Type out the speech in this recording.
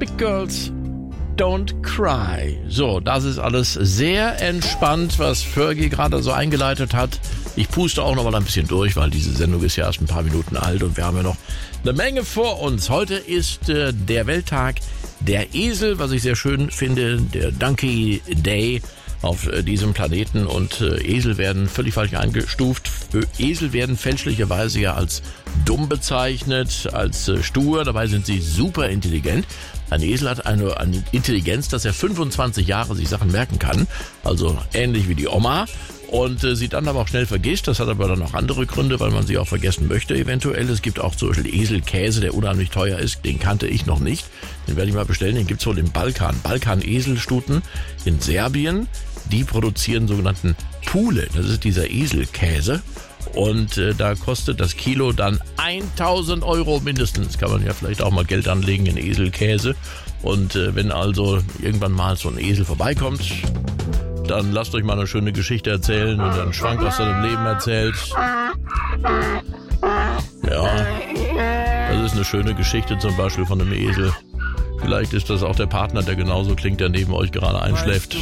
Big Girls Don't Cry. So, das ist alles sehr entspannt, was Fergie gerade so eingeleitet hat. Ich puste auch noch mal ein bisschen durch, weil diese Sendung ist ja erst ein paar Minuten alt und wir haben ja noch eine Menge vor uns. Heute ist der Welttag der Esel, was ich sehr schön finde, der Donkey Day auf diesem Planeten, und Esel werden völlig falsch eingestuft. Esel werden fälschlicherweise ja als dumm bezeichnet, als stur, dabei sind sie super intelligent. Ein Esel hat eine Intelligenz, dass er 25 Jahre sich Sachen merken kann, also ähnlich wie die Oma, und sie dann aber auch schnell vergisst. Das hat aber dann auch andere Gründe, weil man sie auch vergessen möchte eventuell. Es gibt auch zum Beispiel Eselkäse, der unheimlich teuer ist, den kannte ich noch nicht. Den werde ich mal bestellen, den gibt's wohl im Balkan. Balkan-Eselstuten in Serbien, die produzieren sogenannten Pule, das ist dieser Eselkäse. Und da kostet das Kilo dann 1.000 Euro mindestens. Kann man ja vielleicht auch mal Geld anlegen in Eselkäse. Und wenn also irgendwann mal so ein Esel vorbeikommt, dann lasst euch mal eine schöne Geschichte erzählen und dann Schwank aus seinem Leben erzählt. Ja, das ist eine schöne Geschichte zum Beispiel von einem Esel. Vielleicht ist das auch der Partner, der genauso klingt, der neben euch gerade einschläft.